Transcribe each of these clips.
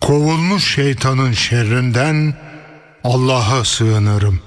Kovulmuş şeytanın şerrinden Allah'a sığınırım.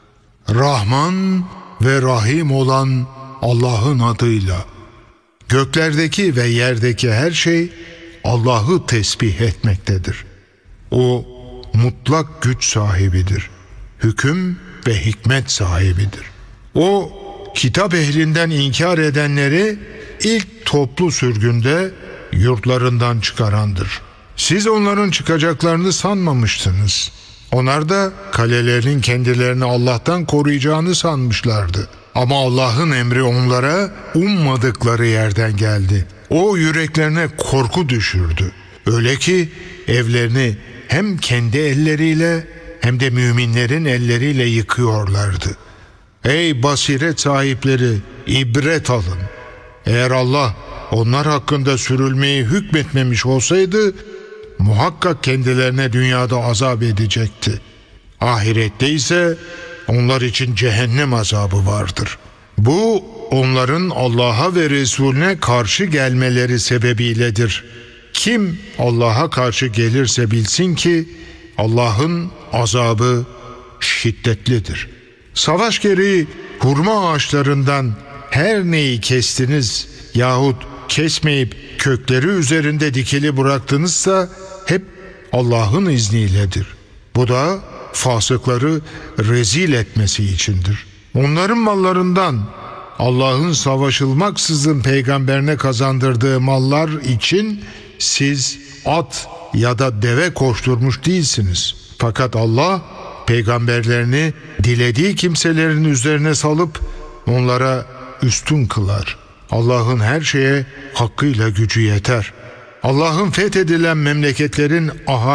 Rahman ve Rahim olan Allah'ın adıyla. Göklerdeki ve yerdeki her şey Allah'ı tesbih etmektedir. O mutlak güç sahibidir. Hüküm ve hikmet sahibidir. O kitap ehlinden inkar edenleri ilk toplu sürgünde yurtlarından çıkarandır. Siz onların çıkacaklarını sanmamıştınız. Onlar da kalelerin kendilerini Allah'tan koruyacağını sanmışlardı. Ama Allah'ın emri onlara ummadıkları yerden geldi. O yüreklerine korku düşürdü. Öyle ki evlerini hem kendi elleriyle hem de müminlerin elleriyle yıkıyorlardı. Ey basiret sahipleri, ibret alın. Eğer Allah onlar hakkında sürülmeyi hükmetmemiş olsaydı, muhakkak kendilerine dünyada azap edecekti. Ahirette ise onlar için cehennem azabı vardır. Bu onların Allah'a ve Resulüne karşı gelmeleri sebebiyledir. Kim Allah'a karşı gelirse bilsin ki Allah'ın azabı şiddetlidir. Savaş gereği hurma ağaçlarından her neyi kestiniz yahut kesmeyip kökleri üzerinde dikili bıraktınızsa hep Allah'ın izniyledir. Bu da fasıkları rezil etmesi içindir. Onların mallarından Allah'ın savaşılmaksızın peygamberine kazandırdığı mallar için siz at ya da deve koşturmuş değilsiniz. Fakat Allah peygamberlerini dilediği kimselerin üzerine salıp onlara üstün kılar. Allah'ın her şeye hakkıyla gücü yeter. Allah'ın fethedilen memleketlerin